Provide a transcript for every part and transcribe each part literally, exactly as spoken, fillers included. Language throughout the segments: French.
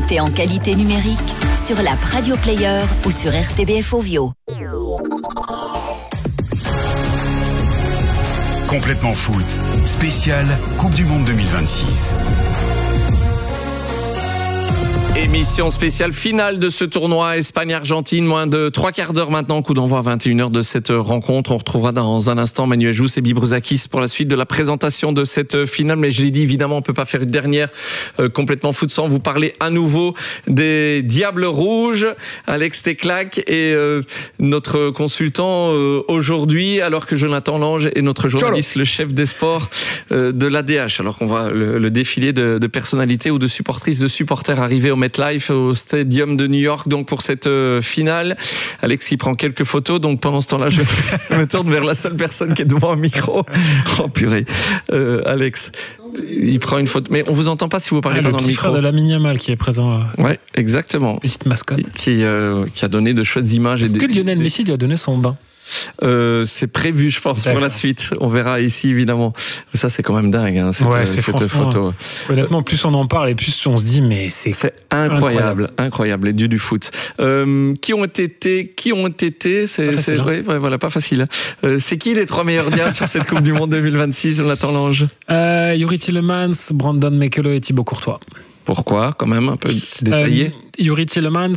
l'actualité en qualité numérique sur l'app Radio Player ou sur R T B F Ovio. Complètement foot, spécial Coupe du Monde deux mille vingt-six. Émission spéciale finale de ce tournoi Espagne-Argentine, moins de trois quarts d'heure maintenant, coup d'envoi à vingt et une heures de cette rencontre. On retrouvera dans un instant Manuel Jousse et Bibruzakis pour la suite de la présentation de cette finale. Mais je l'ai dit, évidemment, on peut pas faire une dernière euh, complètement foot sans vous parler à nouveau des Diables Rouges. Alex Teclac est euh, notre consultant euh, aujourd'hui, alors que Jonathan Lange est notre journaliste, le chef des sports euh, de l'A D H. Alors qu'on voit le, le défilé de, de personnalités ou de supportrices, de supporters arriver au MetLife, au Stadium de New York, donc pour cette euh, finale. Alex, il prend quelques photos, donc pendant ce temps-là, je me tourne vers la seule personne qui est devant un micro. Oh purée. Euh, Alex, il prend une photo, mais on vous entend pas si vous parlez ah, pas dans le micro. Le petit frère de Lamine Yamal qui est présent. Euh, ouais, exactement. Petite mascotte. Qui, euh, qui a donné de chouettes images. Est-ce et que des, Lionel des... Messi lui a donné son bain? Euh, c'est prévu, je pense, D'accord. pour la suite. On verra ici, évidemment. Ça, c'est quand même dingue, hein, cette, ouais, cette photo. Honnêtement, plus on en parle et plus on se dit, mais c'est, c'est incroyable, incroyable, incroyable, les dieux du foot. Euh, qui ont été, qui ont été, c'est, pas facile, c'est hein. ouais, ouais, voilà, pas facile. Euh, c'est qui les trois meilleurs diables sur cette Coupe du Monde deux mille vingt-six, Jonathan Lange? euh, Youri Tielemans, Brandon Mekele et Thibaut Courtois. Pourquoi, quand même, un peu détaillé? euh, Youri Tielemans,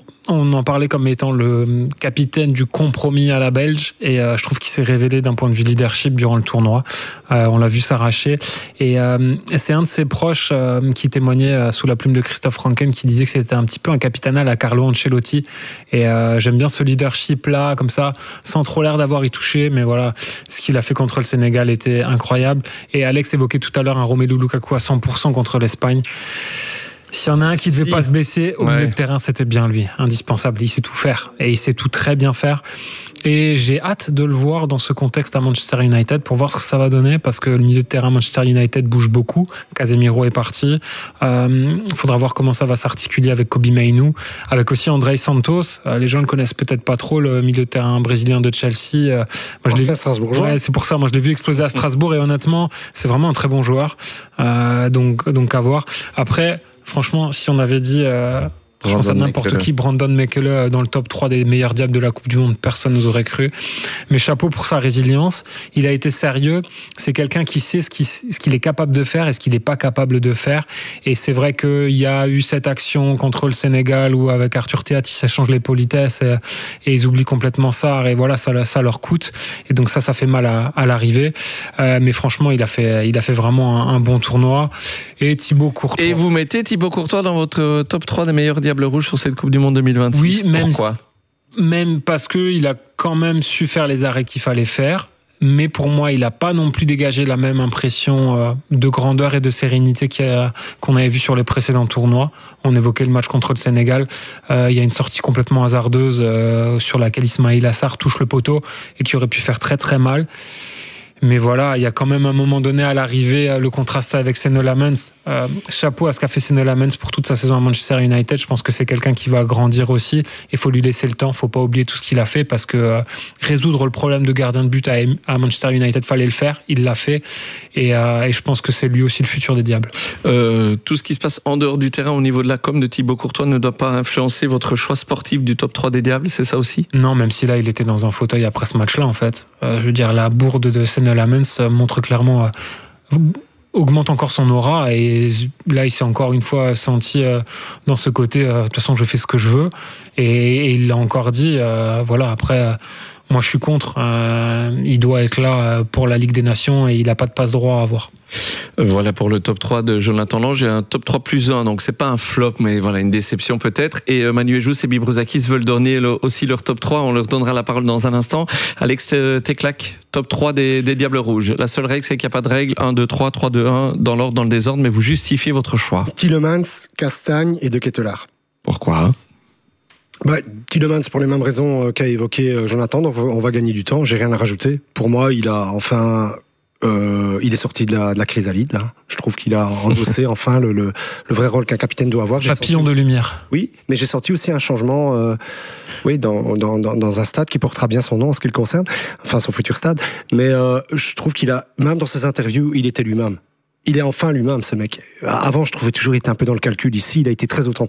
on en parlait comme étant le capitaine du compromis à la Belge et euh, je trouve qu'il s'est révélé d'un point de vue leadership durant le tournoi. Euh, on l'a vu s'arracher et euh, c'est un de ses proches euh, qui témoignait euh, sous la plume de Christophe Franken qui disait que c'était un petit peu un capitanal à Carlo Ancelotti et euh, j'aime bien ce leadership là comme ça sans trop l'air d'avoir y touché, mais voilà, ce qu'il a fait contre le Sénégal était incroyable. Et Alex évoquait tout à l'heure un Romelu Lukaku à cent pour cent contre l'Espagne. S'il y en a un qui ne devait si. pas se baisser au ouais. milieu de terrain, c'était bien lui, indispensable. Il sait tout faire et il sait tout très bien faire. Et j'ai hâte de le voir dans ce contexte à Manchester United pour voir ce que ça va donner, parce que le milieu de terrain Manchester United bouge beaucoup. Casemiro est parti. Il euh, faudra voir comment ça va s'articuler avec Kobbie Mainoo, avec aussi André Santos. Euh, les gens ne connaissent peut-être pas trop le milieu de terrain brésilien de Chelsea. Euh, moi, je l'ai vu, Strasbourgeois. Ouais, c'est pour ça. Moi, je l'ai vu exploser à Strasbourg et honnêtement, c'est vraiment un très bon joueur. Euh, donc, donc à voir. Après. Franchement, si on avait dit, euh, je pense à n'importe Mekele. qui, Brandon Mekele dans le top trois des meilleurs diables de la Coupe du Monde, personne nous aurait cru. Mais chapeau pour sa résilience. Il a été sérieux. C'est quelqu'un qui sait ce qu'il, ce qu'il est capable de faire et ce qu'il n'est pas capable de faire. Et c'est vrai qu'il y a eu cette action contre le Sénégal où avec Arthur Théat, ils s'échangent les politesses et, et ils oublient complètement ça. Et voilà, ça, ça leur coûte. Et donc ça, ça fait mal à, à l'arrivée. Euh, mais franchement, il a fait, il a fait vraiment un, un bon tournoi. Et Thibaut Courtois. Et vous mettez Thibaut Courtois dans votre top trois des meilleurs diables rouges sur cette Coupe du Monde deux mille vingt-six. Oui, même, Pourquoi même parce qu'il a quand même su faire les arrêts qu'il fallait faire. Mais pour moi, il n'a pas non plus dégagé la même impression de grandeur et de sérénité qu'on avait vu sur les précédents tournois. On évoquait le match contre le Sénégal. Euh, il y a une sortie complètement hasardeuse euh, sur laquelle Ismaïla Assar touche le poteau et qui aurait pu faire très très mal. Mais voilà, il y a quand même un moment donné à l'arrivée le contraste avec Senne Lammens. Euh, chapeau à ce qu'a fait Senne Lammens pour toute sa saison à Manchester United. Je pense que c'est quelqu'un qui va grandir aussi. Il faut lui laisser le temps. Il ne faut pas oublier tout ce qu'il a fait parce que euh, résoudre le problème de gardien de but à, à Manchester United, fallait le faire. Il l'a fait et, euh, et je pense que c'est lui aussi le futur des Diables. Euh, tout ce qui se passe en dehors du terrain au niveau de la com de Thibaut Courtois ne doit pas influencer votre choix sportif du top trois des Diables, c'est ça aussi? Non, même si là il était dans un fauteuil après ce match-là en fait. Euh, je veux dire, la bourde de Senne Lammens montre clairement, euh, augmente encore son aura et là il s'est encore une fois senti euh, dans ce côté, euh, de toute façon je fais ce que je veux et, et il l'a encore dit, euh, voilà après euh, moi je suis contre, euh, il doit être là pour la Ligue des Nations et il n'a pas de passe-droit à avoir. Voilà pour le top trois de Jonathan Lange. J'ai un top trois plus un, donc c'est pas un flop, mais voilà, une déception peut-être. Et euh, Manuel Jousse et Bibruzakis veulent donner le, aussi leur top trois. On leur donnera la parole dans un instant. Alex Teclac, top trois des, des Diables Rouges. La seule règle, c'est qu'il n'y a pas de règle. un, deux, trois, trois, deux, un, dans l'ordre, dans le désordre, mais vous justifiez votre choix. Tielemans, Castagne et De Ketelaar. Pourquoi ? Bah, Tielemans pour les mêmes raisons qu'a évoqué Jonathan, donc on va gagner du temps. J'ai rien à rajouter. Pour moi, il a enfin... Euh, il est sorti de la, de la chrysalide, là. Je trouve qu'il a endossé enfin le, le, le vrai rôle qu'un capitaine doit avoir. J'ai Papillon de aussi, lumière. Oui, mais j'ai senti aussi un changement euh, oui, dans, dans, dans, dans un stade qui portera bien son nom en ce qui le concerne, enfin son futur stade. Mais euh, je trouve qu'il a, même dans ses interviews, il était lui-même. Il est enfin lui-même, ce mec. Avant, je trouvais toujours qu'il était un peu dans le calcul. Ici, il a été très authentique.